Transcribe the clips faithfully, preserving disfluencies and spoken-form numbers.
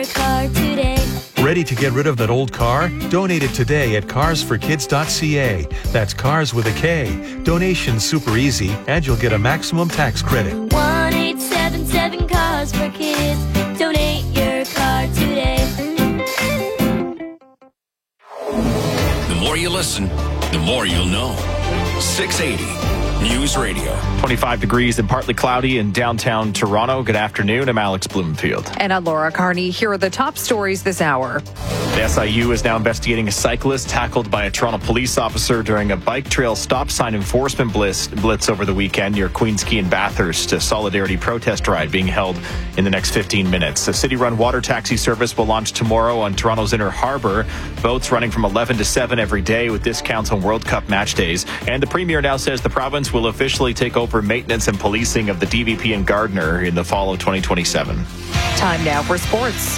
car today. Ready to get rid of that old car? Donate it today at cars for kids dot c a. That's cars with a K. Donation's super easy, and you'll get a maximum tax credit. one eight seven seven cars for kids. Donate your car today. The more you listen, the more you'll know. six eighty News Radio. twenty-five degrees and partly cloudy in downtown Toronto. Good afternoon. I'm Alex Bloomfield. And I'm Laura Carney. Here are the top stories this hour. The S I U is now investigating a cyclist tackled by a Toronto police officer during a bike trail stop sign enforcement blitz, blitz over the weekend near Queens Quay and Bathurst. A solidarity protest ride being held in the next fifteen minutes. A city-run water taxi service will launch tomorrow on Toronto's Inner Harbour. Boats running from eleven to seven every day with discounts on World Cup match days. And the Premier now says the province will officially take over maintenance and policing of the D V P in Gardner in the fall of twenty twenty-seven. Time now for sports.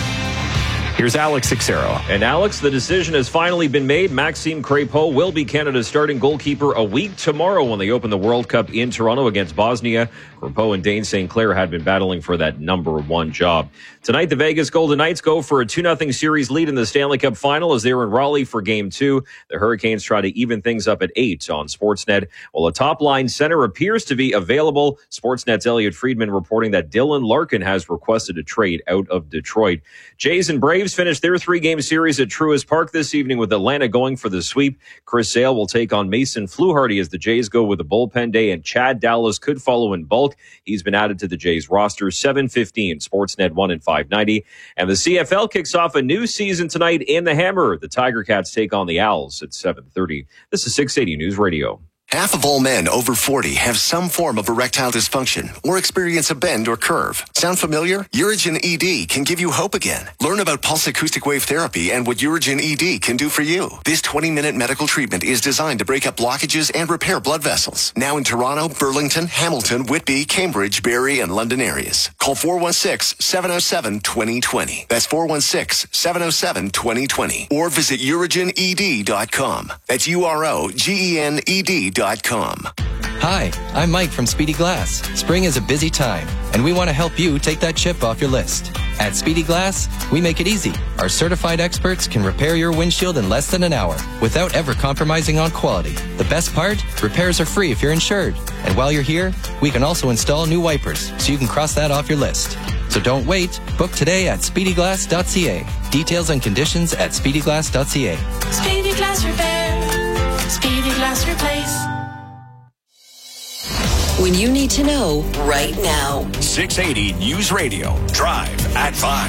Here's Alex Sixero. And Alex, the decision has finally been made. Maxime Crépeau will be Canada's starting goalkeeper a week tomorrow when they open the World Cup in Toronto against Bosnia. Crépeau and Dane Saint Clair had been battling for that number one job. Tonight, the Vegas Golden Knights go for a two nothing series lead in the Stanley Cup final as they were in Raleigh for Game two. The Hurricanes try to even things up at eight on Sportsnet. While a top-line center appears to be available, Sportsnet's Elliot Friedman reporting that Dylan Larkin has requested a trade out of Detroit. Jays and Braves finished their three-game series at Truist Park this evening with Atlanta going for the sweep. Chris Sale will take on Mason Fluharty as the Jays go with a bullpen day, and Chad Dallas could follow in bulk. He's been added to the Jays roster. seven fifteen, Sportsnet one and five ninety. And the C F L kicks off a new season tonight in the Hammer. The Tiger Cats take on the Owls at seven thirty. This is six eighty News Radio. Half of all men over forty have some form of erectile dysfunction or experience a bend or curve. Sound familiar? Urigen E D can give you hope again. Learn about pulse acoustic wave therapy and what Urigen E D can do for you. This twenty-minute medical treatment is designed to break up blockages and repair blood vessels. Now in Toronto, Burlington, Hamilton, Whitby, Cambridge, Barrie, and London areas. Call four one six, seven oh seven, two oh two oh. That's four one six, seven oh seven, two oh two oh. Or visit urigen e d dot com. That's U R O G E N E D dot com. Hi, I'm Mike from Speedy Glass. Spring is a busy time, and we want to help you take that chip off your list. At Speedy Glass, we make it easy. Our certified experts can repair your windshield in less than an hour without ever compromising on quality. The best part? Repairs are free if you're insured. And while you're here, we can also install new wipers, so you can cross that off your list. So don't wait. Book today at speedy glass dot c a. Details and conditions at speedy glass dot c a. Speedy Glass Repair. Speedy Glass Replace. When you need to know right now. six eighty News Radio. Drive at five.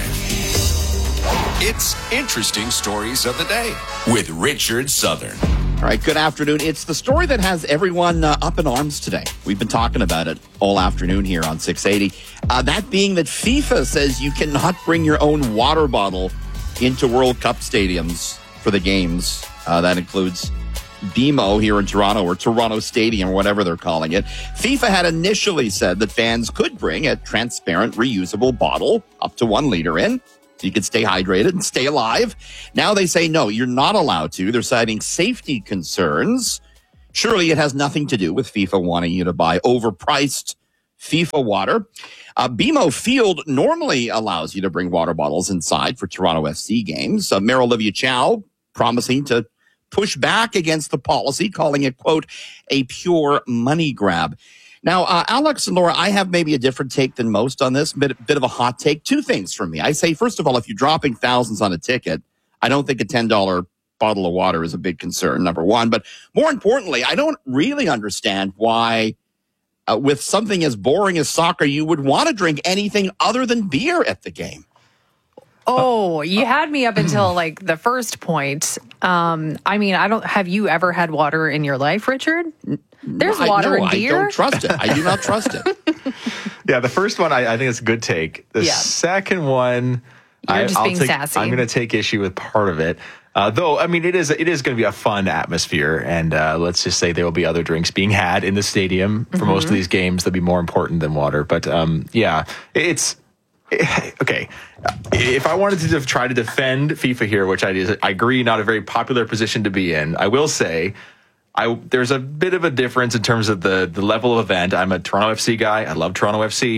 It's Interesting Stories of the Day with Richard Southern. All right, good afternoon. It's the story that has everyone uh, up in arms today. We've been talking about it all afternoon here on six eighty. Uh, that being that FIFA says you cannot bring your own water bottle into World Cup stadiums for the games. Uh, that includes B M O here in Toronto, or Toronto Stadium, or whatever they're calling it. FIFA had initially said that fans could bring a transparent, reusable bottle up to one liter in, so you could stay hydrated and stay alive. Now they say, no, you're not allowed to. They're citing safety concerns. Surely it has nothing to do with FIFA wanting you to buy overpriced FIFA water. Uh, B M O Field normally allows you to bring water bottles inside for Toronto F C games. Uh, Mayor Olivia Chow promising to push back against the policy, calling it, quote, a pure money grab. Now, uh, Alex and Laura, I have maybe a different take than most on this, bit, bit of a hot take. Two things from me. I say, first of all, if you're dropping thousands on a ticket, I don't think a ten dollars bottle of water is a big concern, number one. But more importantly, I don't really understand why, uh, with something as boring as soccer, you would want to drink anything other than beer at the game. Oh, you had me up until like the first point. Um, I mean, I don't. Have you ever had water in your life, Richard? There's I, water no, in beer. I don't trust it. I do not trust it. Yeah, the first one, I, I think it's a good take. The Yeah. second one, You're I, just I'll being take, sassy. I'm going to take issue with part of it. Uh, though, I mean, it is it is going to be a fun atmosphere, and uh, let's just say there will be other drinks being had in the stadium for mm-hmm. most of these games that'll be more important than water. But um, yeah, it's okay. If I wanted to def- try to defend FIFA here, which I, I agree, not a very popular position to be in, I will say I there's a bit of a difference in terms of the, the level of event. I'm a Toronto F C guy. I love Toronto F C.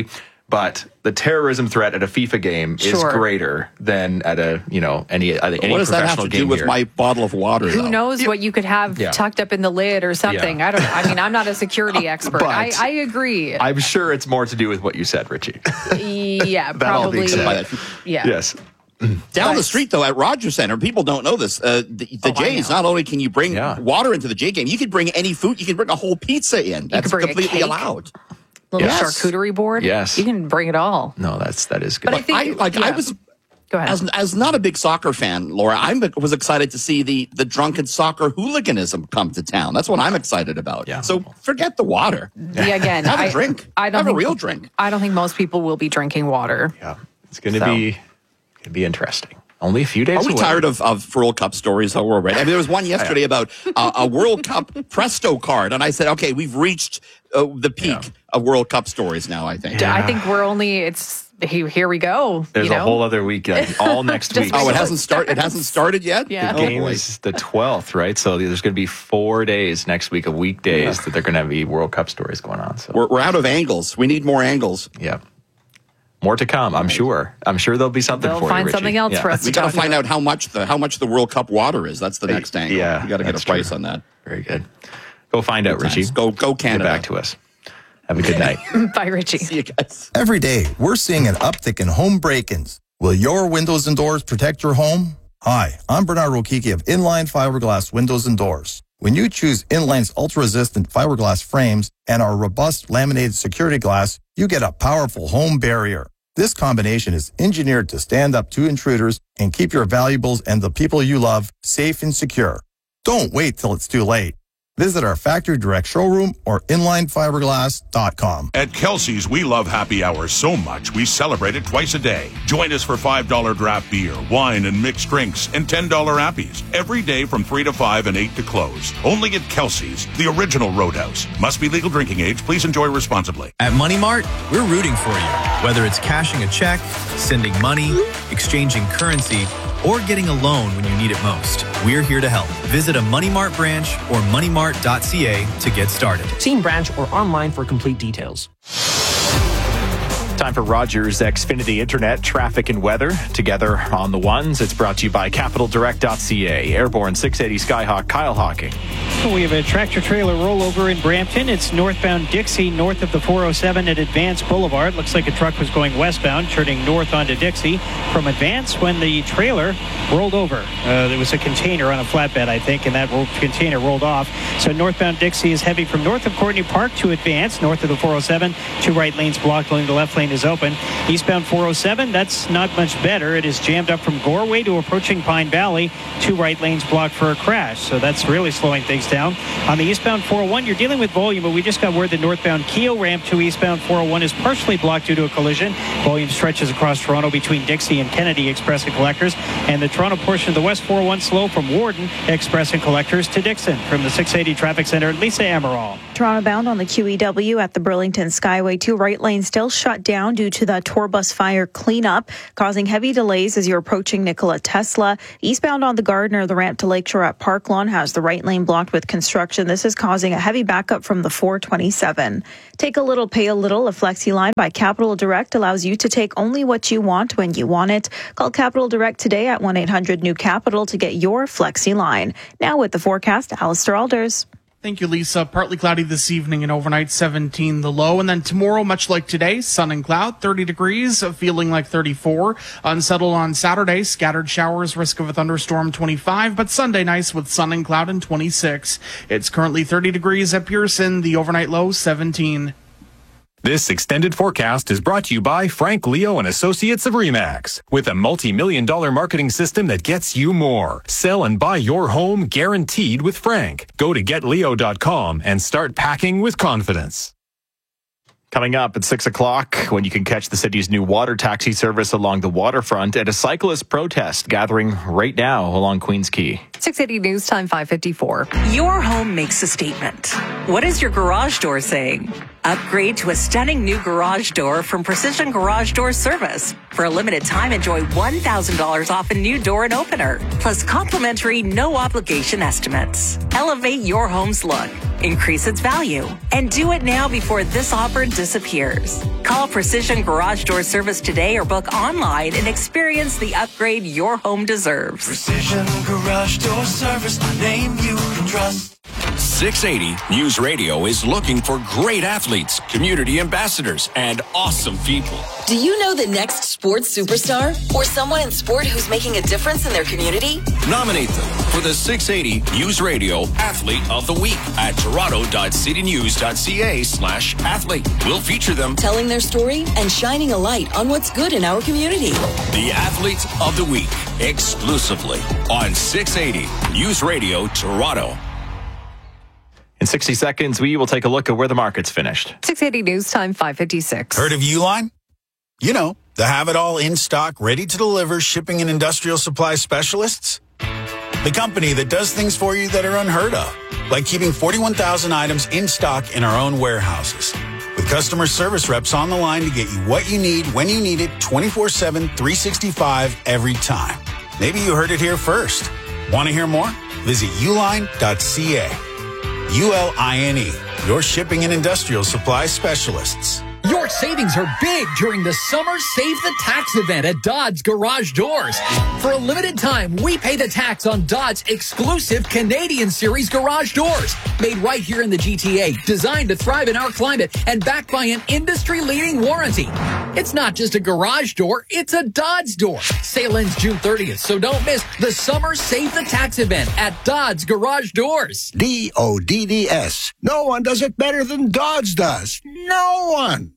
but the terrorism threat at a FIFA game Sure. is greater than at a, you know, any, any What does that have professional to game do with here. my bottle of water, Who though? knows what you could have Yeah. tucked up in the lid or something? Yeah. I don't. I mean, I'm not a security expert. But- I, I agree. I'm sure it's more to do with what you said, Richie. yeah, That all being probably. said. Yeah. Yes. Down the But- street, though, at Rogers Center, people don't know this. Uh, the the Oh, I Jays, know. not only can you bring Yeah. water into the J game, you can bring any food. You can bring a whole pizza in. That's bring a completely cake. allowed. Little Yes. charcuterie board. Yes. You can bring it all. No, that's, that is good. But I think I like. I yeah. was Go ahead. as as not a big soccer fan, Laura. I was excited to see the the drunken soccer hooliganism come to town. That's what I'm excited about. Yeah. So forget the water. yeah, again, Have a I, drink. I don't Have a think, real drink. I don't think most people will be drinking water. yeah, it's going to So. be, going to be interesting. Only a few days Are we away. tired of, of World Cup stories already? I mean, there was one yesterday about uh, a World Cup Presto card, and I said, okay, we've reached uh, the peak Yeah. of World Cup stories now, I think. Yeah. I think we're only. It's here. Here we go. There's you know? a whole other week, like, all next Just week. wait Oh, it till hasn't started. It hasn't started yet. Yeah. The Oh, game boy. is the twelfth, right? So there's going to be four days next week of weekdays that they're going to be World Cup stories going on. So We're, we're out of angles. We need more angles. yeah, more to come. I'm sure. I'm sure there'll be something They'll for you, find Richie. something else Yeah. for us We to got to talk find about. out how much the how much the World Cup water is. That's the next angle. Yeah, we got to get a that's price true. on that. Very good. Go find out, Times. Richie. Go go Get Canada. back to us. Have a good night. Bye, Richie. See you guys. Every day, we're seeing an uptick in home break-ins. Will your windows and doors protect your home? Hi, I'm Bernard Rokiki of Inline Fiberglass Windows and Doors. When you choose Inline's ultra-resistant fiberglass frames and our robust laminated security glass, you get a powerful home barrier. This combination is engineered to stand up to intruders and keep your valuables and the people you love safe and secure. Don't wait till it's too late. Visit our factory direct showroom or inline fiberglass dot com. At Kelsey's, we love happy hours so much we celebrate it twice a day. Join us for five dollars draft beer, wine, and mixed drinks, and ten dollars appies every day from three to five and eight to close. Only at Kelsey's, the original Roadhouse. Must be legal drinking age. Please enjoy responsibly. At Money Mart, we're rooting for you. Whether it's cashing a check, sending money, exchanging currency, or getting a loan when you need it most, we're here to help. Visit a Money Mart branch or money mart dot c a to get started. See in branch or online for complete details. Time for Rogers Xfinity Internet, traffic and weather. Together on the ones, it's brought to you by capital direct dot c a. Airborne six eighty Skyhawk, Kyle Hawking. We have a tractor-trailer rollover in Brampton. It's northbound Dixie, north of the four oh seven at Advance Boulevard. Looks like a truck was going westbound, turning north onto Dixie from Advance when the trailer rolled over. Uh, there was a container on a flatbed, I think, and that ro- container rolled off. So northbound Dixie is heavy from north of Courtney Park to Advance, north of the four oh seven. Two right lanes blocked, only the left lane is open. Eastbound four oh seven, that's not much better. It is jammed up from Goreway to approaching Pine Valley. Two right lanes blocked for a crash, so that's really slowing things down. On the eastbound four oh one, you're dealing with volume, but we just got word the northbound Keo ramp to eastbound four oh one is partially blocked due to a collision. Volume stretches across Toronto between Dixie and Kennedy Express and Collectors, and the Toronto portion of the west four oh one slow from Warden Express and Collectors to Dixon. From the six eighty Traffic Center, Lisa Amaral. Toronto bound on the Q E W at the Burlington Skyway. Two right lanes still shut down due to the tour bus fire cleanup, causing heavy delays as you're approaching Nikola Tesla. Eastbound on the Gardner, the ramp to Lakeshore at Park Lawn has the right lane blocked with construction. This is causing a heavy backup from the four twenty-seven. Take a little, pay a little. A Flexi line by Capital Direct allows you to take only what you want when you want it. Call Capital Direct today at one eight hundred new capital to get your Flexi line. Now with the forecast, Alistair Alders. Thank you, Lisa. Partly cloudy this evening and overnight seventeen the low. And then tomorrow, much like today, sun and cloud, thirty degrees, feeling like thirty-four. Unsettled on Saturday, scattered showers, risk of a thunderstorm twenty-five. But Sunday, nice with sun and cloud and twenty-six. It's currently thirty degrees at Pearson, the overnight low seventeen. This extended forecast is brought to you by Frank Leo and Associates of Remax. With a multi-million dollar marketing system that gets you more. Sell and buy your home guaranteed with Frank. Go to get leo dot com and start packing with confidence. Coming up at six o'clock, when you can catch the city's new water taxi service along the waterfront at a cyclist protest gathering right now along Queens Quay. six eighty News Time, five fifty-four. Your home makes a statement. What is your garage door saying? Upgrade to a stunning new garage door from Precision Garage Door Service. For a limited time, enjoy one thousand dollars off a new door and opener, plus complimentary no-obligation estimates. Elevate your home's look, increase its value, and do it now before this offer disappears. Call Precision Garage Door Service today or book online and experience the upgrade your home deserves. Precision Garage Door Service, a name you can trust. six eighty News Radio is looking for great athletes, community ambassadors, and awesome people. Do you know the next sports superstar or someone in sport who's making a difference in their community? Nominate them for the six eighty News Radio Athlete of the Week at toronto.citynews.ca slash athlete. We'll feature them telling their story and shining a light on what's good in our community. The Athlete of the Week, exclusively on six eighty News Radio Toronto. In sixty seconds, we will take a look at where the market's finished. six eighty News Time, five fifty-six. Heard of Uline? You know, the have-it-all in-stock, ready-to-deliver shipping and industrial supply specialists. The company that does things for you that are unheard of, like keeping forty-one thousand items in stock in our own warehouses. With customer service reps on the line to get you what you need, when you need it, twenty-four seven, three sixty-five, every time. Maybe you heard it here first. Want to hear more? Visit uline dot c a. U L I N E, your shipping and industrial supply specialists. Your savings are big during the Summer Save the Tax event at Dodds Garage Doors. For a limited time, we pay the tax on Dodds exclusive Canadian Series garage doors. Made right here in the G T A, designed to thrive in our climate, and backed by an industry-leading warranty. It's not just a garage door, it's a Dodds door. Sale ends June thirtieth, so don't miss the Summer Save the Tax event at Dodds Garage Doors. D O D D S. No one does it better than Dodds does. No one.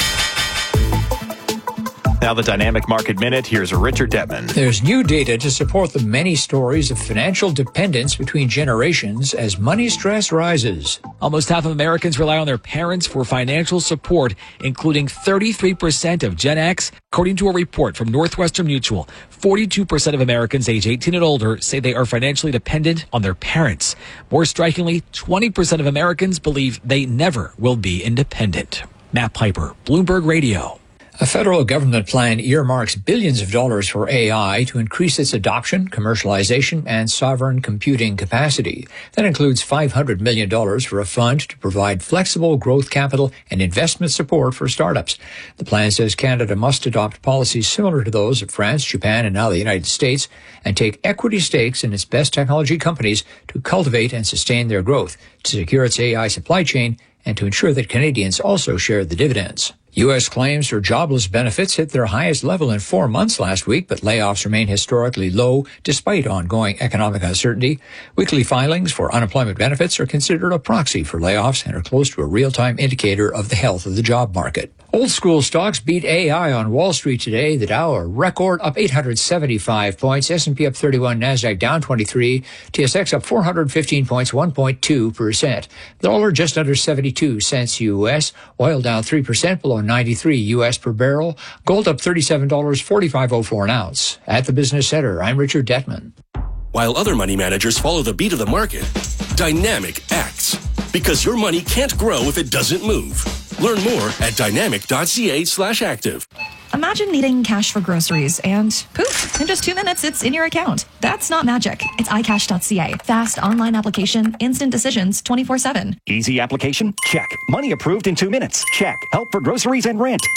Now the Dynamic Market Minute. Here's Richard Detman. There's new data to support the many stories of financial dependence between generations as money stress rises. Almost half of Americans rely on their parents for financial support, including thirty-three percent of Gen X. According to a report from Northwestern Mutual, forty-two percent of Americans age eighteen and older say they are financially dependent on their parents. More strikingly, twenty percent of Americans believe they never will be independent. Matt Piper, Bloomberg Radio. A federal government plan earmarks billions of dollars for A I to increase its adoption, commercialization, and sovereign computing capacity. That includes five hundred million dollars for a fund to provide flexible growth capital and investment support for startups. The plan says Canada must adopt policies similar to those of France, Japan, and now the United States, and take equity stakes in its best technology companies to cultivate and sustain their growth, to secure its A I supply chain, and to ensure that Canadians also share the dividends. U S claims for jobless benefits hit their highest level in four months last week, but layoffs remain historically low despite ongoing economic uncertainty. Weekly filings for unemployment benefits are considered a proxy for layoffs and are close to a real-time indicator of the health of the job market. Old school stocks beat A I on Wall Street today. The Dow a record up eight hundred seventy-five points, S and P up thirty-one, NASDAQ down twenty-three, T S X up four hundred fifteen points, one point two percent. The dollar just under seventy-two cents U S. Oil down three percent, below ninety-three U S per barrel. Gold up thirty-seven dollars, forty-five oh four an ounce. At the Business Center, I'm Richard Detman. While other money managers follow the beat of the market, Dynamic acts. Because your money can't grow if it doesn't move. Learn more at dynamic.ca slash active. Imagine needing cash for groceries and poof, in just two minutes, it's in your account. That's not magic. It's i cash dot c a. Fast online application, instant decisions, twenty-four seven. Easy application? Check. Money approved in two minutes? Check. Help for groceries and rent?